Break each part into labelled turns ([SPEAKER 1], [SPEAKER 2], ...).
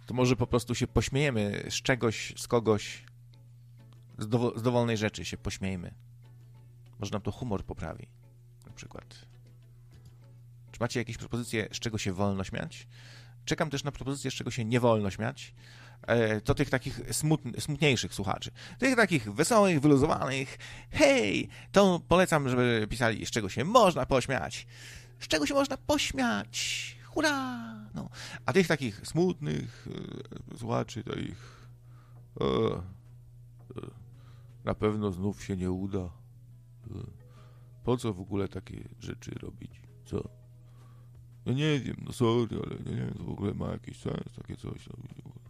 [SPEAKER 1] to może po prostu się pośmiejemy z czegoś, z kogoś, z dowolnej rzeczy się pośmiejmy. Może nam to humor poprawi, na przykład. Czy macie jakieś propozycje, z czego się wolno śmiać? Czekam też na propozycje, z czego się nie wolno śmiać. To tych takich smutniejszych słuchaczy. Tych takich wesołych, wyluzowanych. Hej! To polecam, żeby pisali, z czego się można pośmiać. Z czego się można pośmiać. Hurra! No. A tych takich smutnych słuchaczy, to ich na pewno znów się nie uda. Po co w ogóle takie rzeczy robić? Co? No nie wiem, no sorry, ale nie wiem, to w ogóle ma jakiś sens takie coś robić.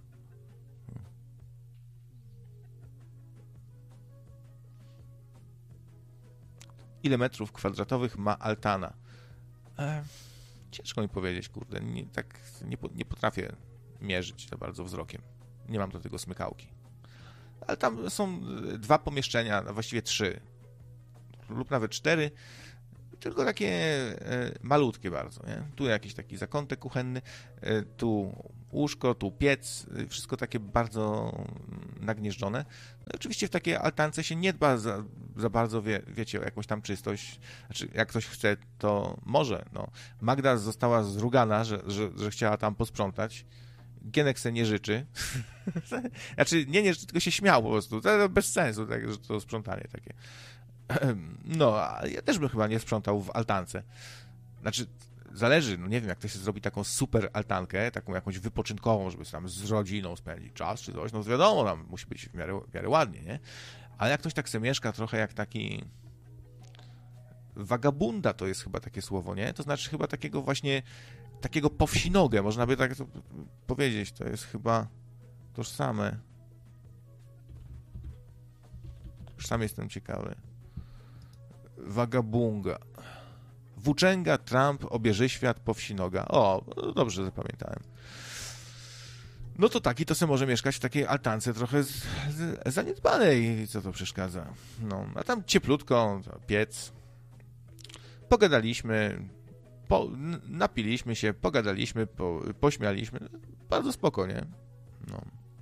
[SPEAKER 1] Ile metrów kwadratowych ma altana? Ciężko mi powiedzieć, kurde. Nie potrafię mierzyć za bardzo wzrokiem. Nie mam do tego smykałki. Ale tam są 2 pomieszczenia, a właściwie 3 lub nawet 4, tylko takie malutkie bardzo. Nie? Tu jakiś taki zakątek kuchenny, tu łóżko, tu piec, wszystko takie bardzo nagnieżdżone. No, oczywiście w takiej altance się nie dba za bardzo, wiecie, o jakąś tam czystość. Znaczy, jak ktoś chce, to może. No. Magda została zrugana, że chciała tam posprzątać. Gienek se nie życzy. Znaczy, nie życzy, tylko się śmiał po prostu. To bez sensu, tak, że to sprzątanie takie. No, a ja też bym chyba nie sprzątał w altance. Znaczy, zależy, no nie wiem, jak ktoś się zrobi taką super altankę, taką jakąś wypoczynkową, żeby tam z rodziną spędzić czas czy coś, no wiadomo, tam musi być w miarę ładnie, nie? Ale jak ktoś tak se mieszka trochę jak taki wagabunda, to jest chyba takie słowo, nie? To znaczy chyba takiego właśnie, takiego powsinogę, można by tak to powiedzieć, to jest chyba tożsame. Już sam jestem ciekawy. Wagabunga. Włóczęga, Trump, obieży świat, powsinoga. O, dobrze zapamiętałem. No to taki to se może mieszkać w takiej altance trochę zaniedbanej. Co to przeszkadza? No, a tam cieplutko, piec. Pogadaliśmy, napiliśmy się, pogadaliśmy, pośmialiśmy. Bardzo spoko, nie? No.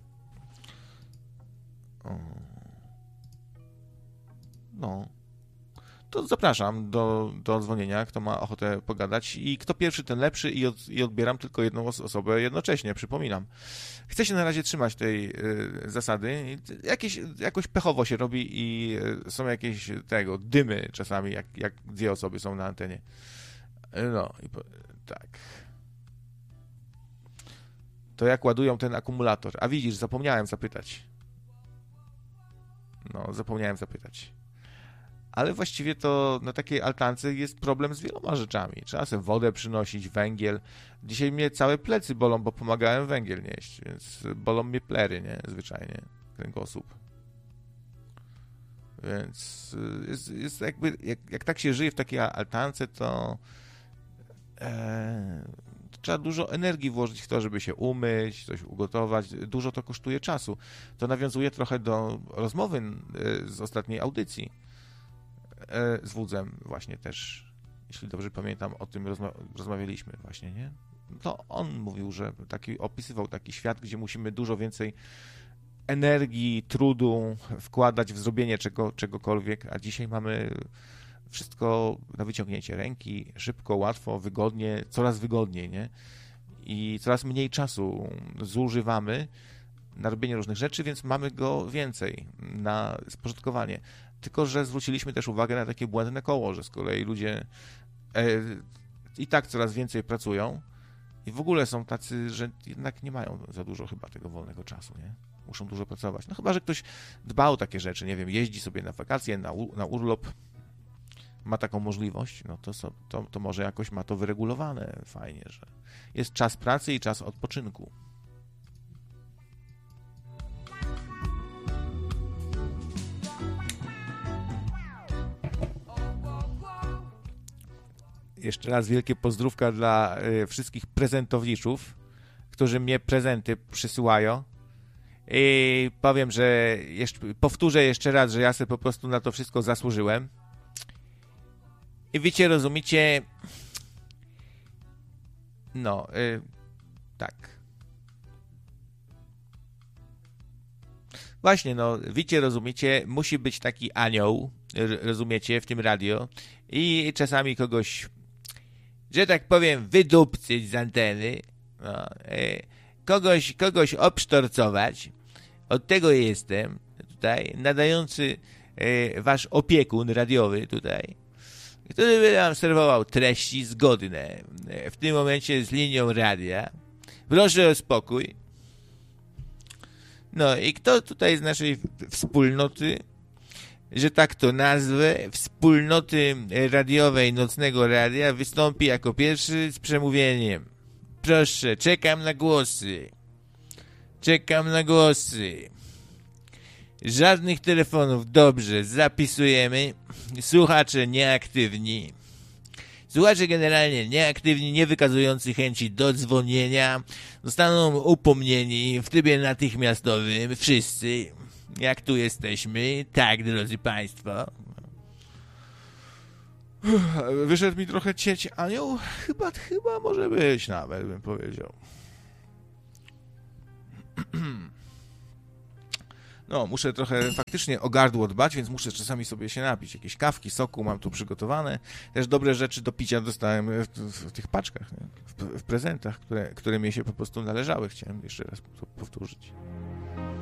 [SPEAKER 1] No. To zapraszam do dzwonienia, kto ma ochotę pogadać i kto pierwszy, ten lepszy i odbieram tylko jedną osobę jednocześnie, przypominam. Chcę się na razie trzymać tej zasady. Jakoś pechowo się robi i są jakieś dymy czasami, jak 2 osoby są na antenie. No, tak. To jak ładują ten akumulator? A widzisz, zapomniałem zapytać. Ale właściwie to na takiej altance jest problem z wieloma rzeczami. Trzeba sobie wodę przynosić, węgiel. Dzisiaj mnie całe plecy bolą, bo pomagałem węgiel nieść, więc bolą mnie plery, nie? Zwyczajnie, kręgosłup. Więc jest jakby, jak tak się żyje w takiej altance, to trzeba dużo energii włożyć w to, żeby się umyć, coś ugotować. Dużo to kosztuje czasu. To nawiązuje trochę do rozmowy z ostatniej audycji z Wudzem właśnie też, jeśli dobrze pamiętam, o tym rozmawialiśmy właśnie, nie? To on mówił, że opisywał taki świat, gdzie musimy dużo więcej energii, trudu wkładać w zrobienie czegokolwiek, a dzisiaj mamy wszystko na wyciągnięcie ręki, szybko, łatwo, wygodnie, coraz wygodniej, nie? I coraz mniej czasu zużywamy na robienie różnych rzeczy, więc mamy go więcej na spożytkowanie. Tylko że zwróciliśmy też uwagę na takie błędne koło, że z kolei ludzie i tak coraz więcej pracują i w ogóle są tacy, że jednak nie mają za dużo chyba tego wolnego czasu, nie? Muszą dużo pracować. No chyba, że ktoś dba o takie rzeczy, nie wiem, jeździ sobie na wakacje, na urlop, ma taką możliwość, no to może jakoś ma to wyregulowane fajnie, że jest czas pracy i czas odpoczynku. Jeszcze raz wielkie pozdrówka dla wszystkich prezentowniczów, którzy mnie prezenty przysyłają. I powiem, że powtórzę jeszcze raz, że ja sobie po prostu na to wszystko zasłużyłem. I wiecie, rozumiecie? No, tak. Właśnie, no, wiecie, rozumiecie, musi być taki anioł, rozumiecie, w tym radio i czasami kogoś, że tak powiem, wydupcyć z anteny, no, kogoś obsztorcować. Od tego jestem tutaj, nadający wasz opiekun radiowy tutaj, który by nam serwował treści zgodne w tym momencie z linią radia. Proszę o spokój. No i kto tutaj z naszej wspólnoty, że tak to nazwę, wspólnoty radiowej Nocnego Radia wystąpi jako pierwszy z przemówieniem? Proszę, czekam na głosy. Czekam na głosy. Żadnych telefonów, dobrze, zapisujemy. Słuchacze nieaktywni. Słuchacze generalnie nieaktywni, nie wykazujący chęci do dzwonienia, zostaną upomnieni w trybie natychmiastowym. Wszyscy, jak tu jesteśmy, tak, drodzy Państwo. Wyszedł mi trochę cieć anioł. Chyba może być nawet, bym powiedział. No, muszę trochę faktycznie o gardło dbać, więc muszę czasami sobie się napić. Jakieś kawki, soku mam tu przygotowane. Też dobre rzeczy do picia dostałem w tych paczkach, nie? W prezentach, które mi się po prostu należały. Chciałem jeszcze raz to powtórzyć.